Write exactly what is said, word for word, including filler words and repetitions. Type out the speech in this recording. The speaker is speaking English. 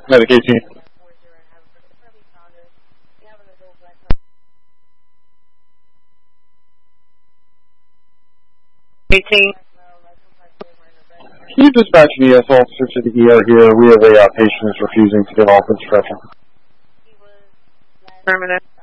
Medic eighteen. eighteen. Can you dispatch an E S officer to the E R here? We have a uh, patient who's refusing to get off inspection. Affirmative.